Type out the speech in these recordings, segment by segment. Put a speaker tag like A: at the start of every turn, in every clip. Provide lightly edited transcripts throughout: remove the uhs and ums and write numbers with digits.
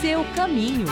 A: Seu caminho.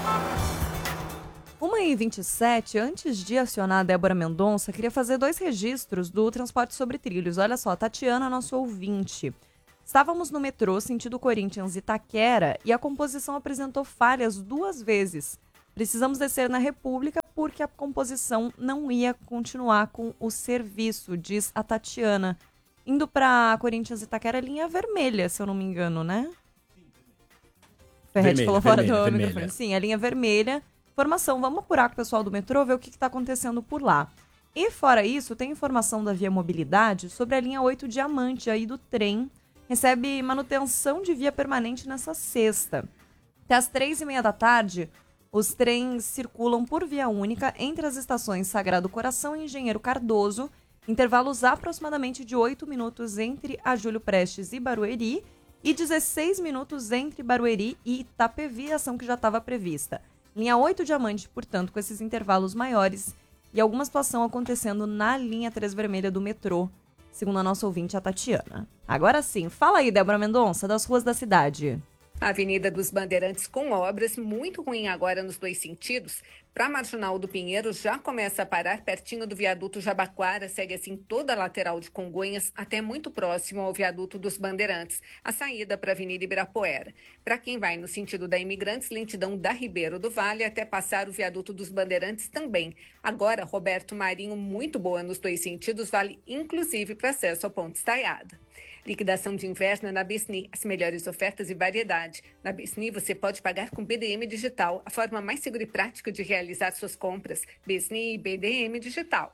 A: 1h27, antes de acionar a Débora Mendonça, queria fazer 2 registros do transporte sobre trilhos. Olha só, Tatiana, nosso ouvinte. Estávamos no metrô, sentido Corinthians Itaquera, e a composição apresentou falhas 2 vezes. Precisamos descer na República porque a composição não ia continuar com o serviço, diz a Tatiana. Indo para Corinthians Itaquera, linha vermelha, se eu não me engano, né? Ferretti falou fora do microfone. Sim, a linha vermelha. Informação, vamos apurar com o pessoal do metrô, ver o que está acontecendo por lá. E fora isso, tem informação da Via Mobilidade sobre a linha 8 Diamante aí do trem. Recebe manutenção de via permanente nessa sexta. Até às 3h30 da tarde, os trens circulam por via única entre as estações Sagrado Coração e Engenheiro Cardoso, intervalos aproximadamente de 8 minutos entre a Júlio Prestes e Barueri e 16 minutos entre Barueri e Itapevi, ação que já estava prevista. Linha 8 Diamante, portanto, com esses intervalos maiores e alguma situação acontecendo na linha 3 vermelha do metrô, segundo a nossa ouvinte, a Tatiana. Agora sim, fala aí, Débora Mendonça, das ruas da cidade.
B: A Avenida dos Bandeirantes com obras, muito ruim agora nos 2 sentidos. Para a Marginal do Pinheiro já começa a parar pertinho do viaduto Jabaquara, segue assim toda a lateral de Congonhas até muito próximo ao viaduto dos Bandeirantes, a saída para a Avenida Ibirapuera. Para quem vai no sentido da Imigrantes, lentidão da Ribeiro do Vale até passar o viaduto dos Bandeirantes também. Agora, Roberto Marinho, muito boa nos 2 sentidos, vale inclusive para acesso ao Ponte Estaiada. Liquidação de inverno é na Besni, as melhores ofertas e variedade. Na Besni você pode pagar com BDM Digital, a forma mais segura e prática de realizar suas compras. Besni e BDM Digital.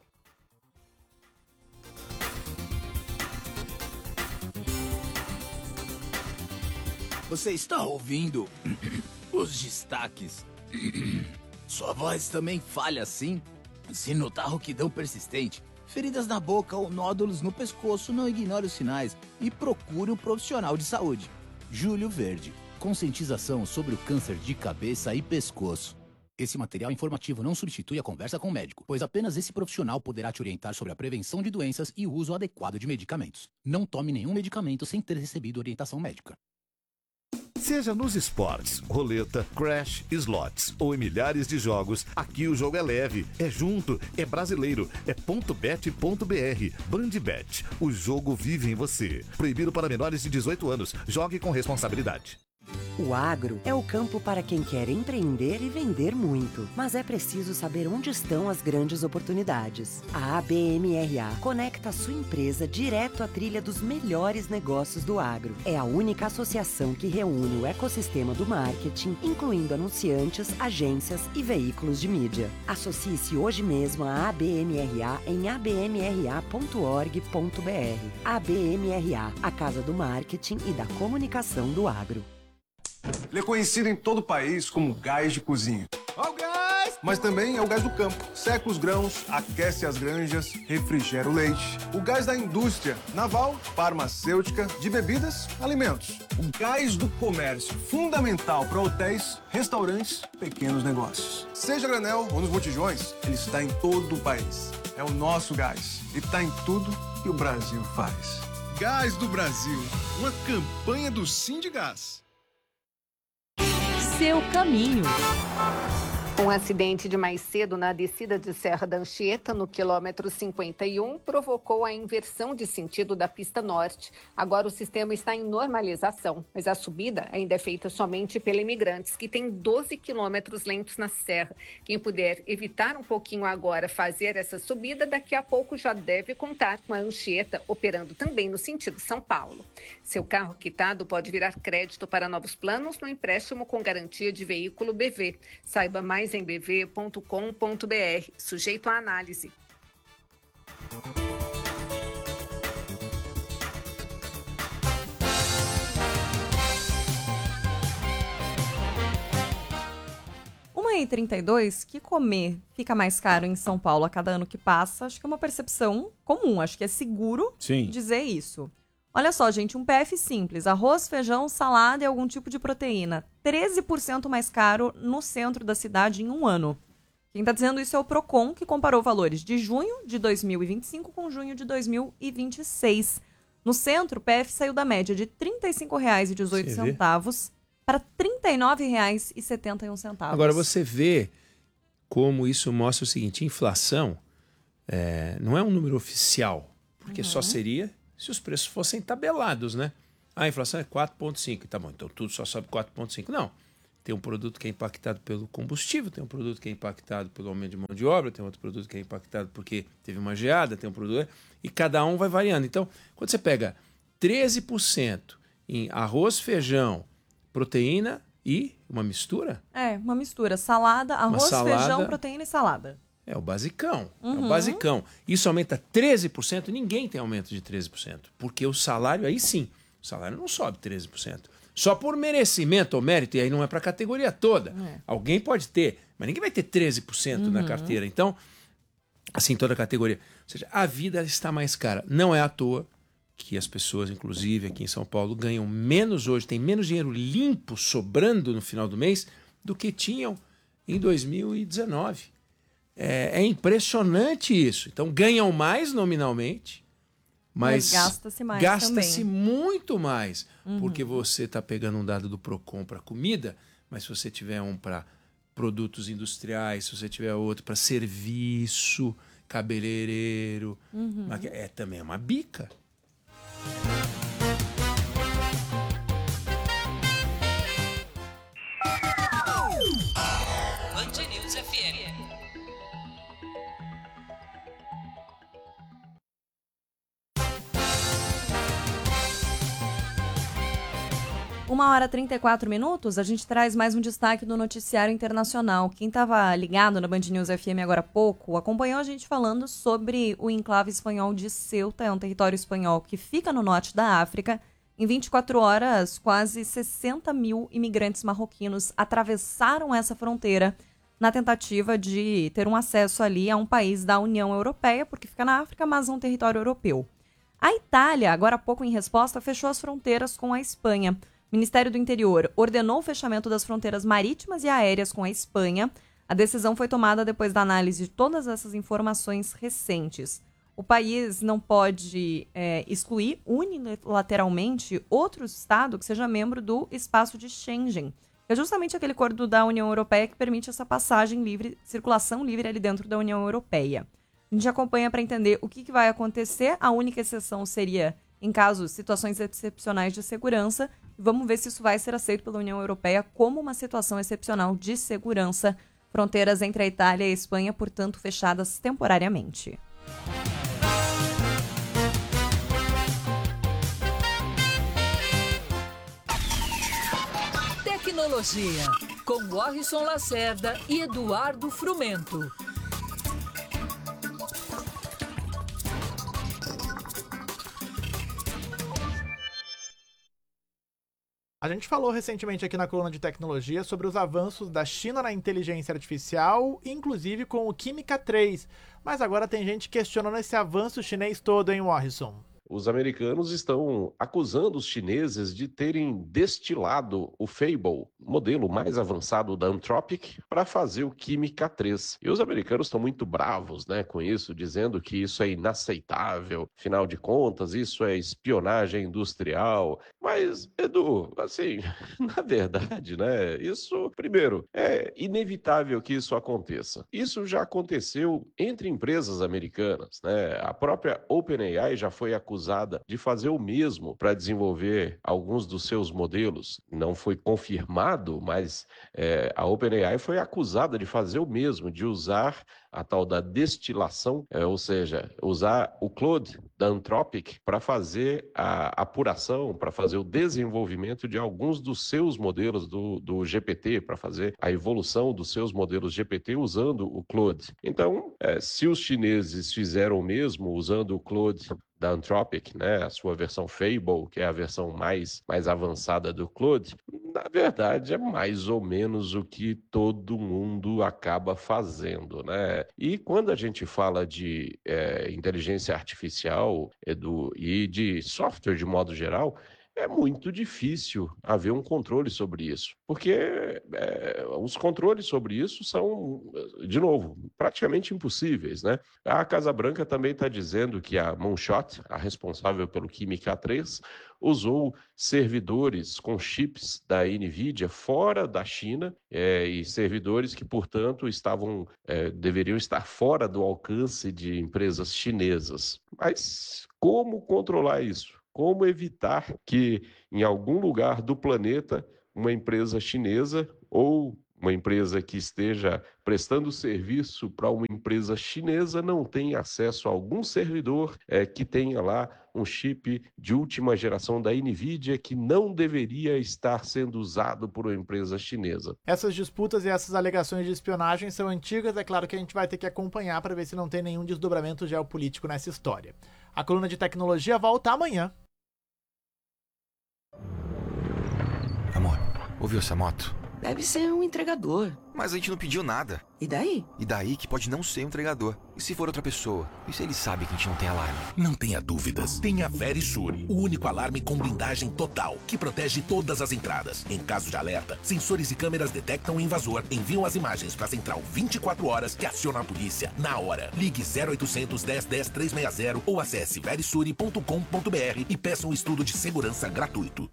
C: Você está ouvindo os destaques? Sua voz também falha assim? Se notar rouquidão persistente, feridas na boca ou nódulos no pescoço, não ignore os sinais e procure um profissional de saúde. Júlio Verde, conscientização sobre o câncer de cabeça e pescoço. Esse material informativo não substitui a conversa com o médico, pois apenas esse profissional poderá te orientar sobre a prevenção de doenças e o uso adequado de medicamentos. Não tome nenhum medicamento sem ter recebido orientação médica.
D: Seja nos esportes, roleta, crash, slots ou em milhares de jogos, aqui o jogo é leve, é junto, é brasileiro, é .bet.br. Brandbet, o jogo vive em você. Proibido para menores de 18 anos. Jogue com responsabilidade.
E: O agro é o campo para quem quer empreender e vender muito. Mas é preciso saber onde estão as grandes oportunidades. A ABMRA conecta a sua empresa direto à trilha dos melhores negócios do agro. É a única associação que reúne o ecossistema do marketing, incluindo anunciantes, agências e veículos de mídia. Associe-se hoje mesmo à ABMRA em abmra.org.br. ABMRA, a casa do marketing e da comunicação do agro.
F: Ele é conhecido em todo o país como gás de cozinha. Ó o gás! Mas também é o gás do campo. Seca os grãos, aquece as granjas, refrigera o leite. O gás da indústria naval, farmacêutica, de bebidas, alimentos. O gás do comércio, fundamental para hotéis, restaurantes, pequenos negócios. Seja granel ou nos botijões, ele está em todo o país. É o nosso gás e está em tudo que o Brasil faz.
G: Gás do Brasil, uma campanha do Sindigás.
A: Seu caminho.
B: Um acidente de mais cedo na descida de Serra da Anchieta, no quilômetro 51, provocou a inversão de sentido da pista norte. Agora o sistema está em normalização, mas a subida ainda é feita somente pela Imigrantes, que tem 12 quilômetros lentos na serra. Quem puder evitar um pouquinho agora fazer essa subida, daqui a pouco já deve contar com a Anchieta operando também no sentido São Paulo. Seu carro quitado pode virar crédito para novos planos no empréstimo com garantia de veículo BV. Saiba mais em bv.com.br, sujeito à análise.
A: E 32, que comer fica mais caro em São Paulo a cada ano que passa, acho que é uma percepção comum, acho que é seguro dizer isso. Olha só, gente, um PF simples, arroz, feijão, salada e algum tipo de proteína, 13% mais caro no centro da cidade em um ano. Quem está dizendo isso é o Procon, que comparou valores de junho de 2025 com junho de 2026. No centro, o PF saiu da média de R$ 35,18 para R$ 39,71.
H: Agora você vê como isso mostra o seguinte, inflação não é um número oficial, porque só seria se os preços fossem tabelados, né? A inflação é 4,5, tá bom, então tudo só sobe 4,5. Não, tem um produto que é impactado pelo combustível, tem um produto que é impactado pelo aumento de mão de obra, tem outro produto que é impactado porque teve uma geada, tem um produto... E cada um vai variando. Então, quando você pega 13% em arroz, feijão, proteína e uma mistura...
A: Uma mistura. Salada, arroz, feijão, proteína e salada.
H: É o basicão. É o basicão. Isso aumenta 13%, ninguém tem aumento de 13%. Porque o salário, aí sim, o salário não sobe 13%. Só por merecimento ou mérito, e aí não é para a categoria toda. Alguém pode ter, mas ninguém vai ter 13% na carteira. Então, assim, toda a categoria. Ou seja, a vida está mais cara. Não é à toa que as pessoas, inclusive aqui em São Paulo, ganham menos hoje, tem menos dinheiro limpo sobrando no final do mês do que tinham em 2019. É impressionante isso. Então, ganham mais nominalmente, mas
A: gasta-se mais
H: gasta-se
A: também.
H: Muito mais. Porque você está pegando um dado do Procon para comida, mas se você tiver um para produtos industriais, se você tiver outro para serviço, cabeleireiro, também é uma bica.
I: Band News FM.
A: 1h34, a gente traz mais um destaque do noticiário internacional. Quem estava ligado na Band News FM agora há pouco, acompanhou a gente falando sobre o enclave espanhol de Ceuta, é um território espanhol que fica no norte da África. Em 24 horas, quase 60 mil imigrantes marroquinos atravessaram essa fronteira na tentativa de ter um acesso ali a um país da União Europeia, porque fica na África, mas é um território europeu. A Itália, agora há pouco em resposta, fechou as fronteiras com a Espanha. O Ministério do Interior ordenou o fechamento das fronteiras marítimas e aéreas com a Espanha. A decisão foi tomada depois da análise de todas essas informações recentes. O país não pode excluir unilateralmente outro Estado que seja membro do espaço de Schengen. É justamente aquele acordo da União Europeia que permite essa passagem livre, circulação livre ali dentro da União Europeia. A gente acompanha para entender o que vai acontecer. A única exceção seria em casos, situações excepcionais de segurança. Vamos ver se isso vai ser aceito pela União Europeia como uma situação excepcional de segurança. Fronteiras entre a Itália e a Espanha, portanto, fechadas temporariamente.
I: Tecnologia, com Warrison Lacerda e Eduardo Frumento.
J: A gente falou recentemente aqui na coluna de tecnologia sobre os avanços da China na inteligência artificial, inclusive com o Química 3. Mas agora tem gente questionando esse avanço chinês todo, hein, Warrison?
K: Os americanos estão acusando os chineses de terem destilado o Fable, modelo mais avançado da Anthropic, para fazer o Química 3. E os americanos estão muito bravos, né, com isso, dizendo que isso é inaceitável. Afinal de contas, isso é espionagem industrial. Mas, Edu, assim, na verdade, né, isso, primeiro, é inevitável que isso aconteça. Isso já aconteceu entre empresas americanas, né? A própria OpenAI já foi acusada de fazer o mesmo para desenvolver alguns dos seus modelos. Não foi confirmado, mas a OpenAI foi acusada de fazer o mesmo, de usar a tal da destilação, ou seja, usar o Claude da Anthropic para fazer a apuração, para fazer o desenvolvimento de alguns dos seus modelos do GPT, para fazer a evolução dos seus modelos GPT usando o Claude. Então, se os chineses fizeram o mesmo usando o Claude da Anthropic, né, a sua versão Fable, que é a versão mais avançada do Claude, na verdade é mais ou menos o que todo mundo acaba fazendo, né? E quando a gente fala de inteligência artificial, Edu, e de software de modo geral, é muito difícil haver um controle sobre isso, porque os controles sobre isso são, de novo, praticamente impossíveis, né? A Casa Branca também está dizendo que a Moonshot, a responsável pelo Química 3, usou servidores com chips da NVIDIA fora da China e servidores que, portanto, deveriam estar fora do alcance de empresas chinesas. Mas como controlar isso? Como evitar que, em algum lugar do planeta, uma empresa chinesa ou uma empresa que esteja prestando serviço para uma empresa chinesa não tenha acesso a algum servidor que tenha lá um chip de última geração da NVIDIA que não deveria estar sendo usado por uma empresa chinesa.
J: Essas disputas e essas alegações de espionagem são antigas, é claro que a gente vai ter que acompanhar para ver se não tem nenhum desdobramento geopolítico nessa história. A coluna de tecnologia volta amanhã.
L: Amor, ouviu essa moto?
M: Deve ser um entregador.
L: Mas a gente não pediu nada.
M: E daí?
L: E daí que pode não ser um entregador. E se for outra pessoa? E se ele sabe que a gente não tem alarme?
N: Não tenha dúvidas. Tenha Verisure, o único alarme com blindagem total, que protege todas as entradas. Em caso de alerta, sensores e câmeras detectam o invasor, enviam as imagens para a central 24 horas que aciona a polícia na hora. Ligue 0800 10 10 360 ou acesse verisure.com.br e peça um estudo de segurança gratuito.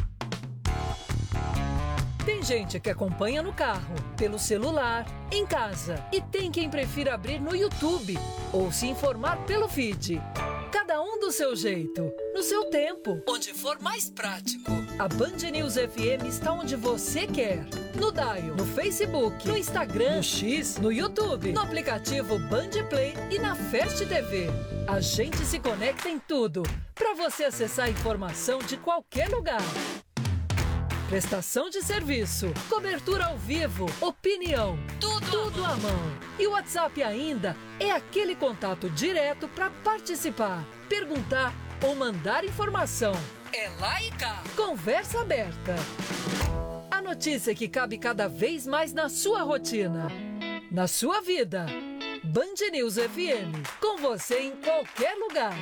I: Tem gente que acompanha no carro, pelo celular, em casa. E tem quem prefira abrir no YouTube ou se informar pelo feed. Cada um do seu jeito, no seu tempo, onde for mais prático. A Band News FM está onde você quer. No Dial, no Facebook, no Instagram, no X, no YouTube, no aplicativo Band Play e na Fast TV. A gente se conecta em tudo, para você acessar a informação de qualquer lugar. Prestação de serviço, cobertura ao vivo, opinião, tudo à mão. E o WhatsApp ainda é aquele contato direto para participar, perguntar ou mandar informação. É lá e cá. Conversa aberta. A notícia que cabe cada vez mais na sua rotina, na sua vida. Band News FM, com você em qualquer lugar.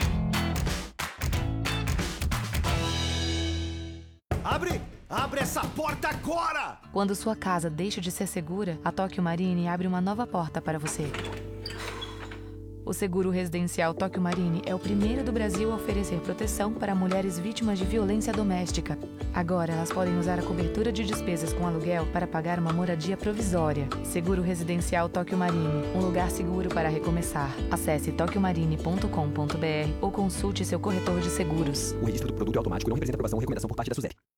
O: Abre essa porta agora!
P: Quando sua casa deixa de ser segura, a Tóquio Marine abre uma nova porta para você. O seguro residencial Tóquio Marine é o primeiro do Brasil a oferecer proteção para mulheres vítimas de violência doméstica. Agora, elas podem usar a cobertura de despesas com aluguel para pagar uma moradia provisória. Seguro residencial Tóquio Marine, um lugar seguro para recomeçar. Acesse tokyomarine.com.br ou consulte seu corretor de seguros.
Q: O registro do produto é automático e não representa aprovação ou recomendação por parte da SUSEP.